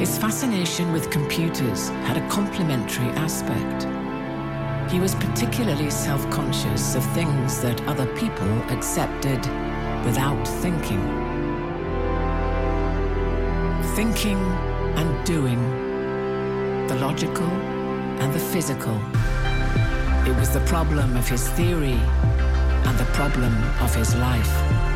His fascination with computers had a complementary aspect. He was particularly self-conscious of things that other people accepted without thinking. Thinking and doing, the logical and the physical. It was the problem of his theory and the problem of his life.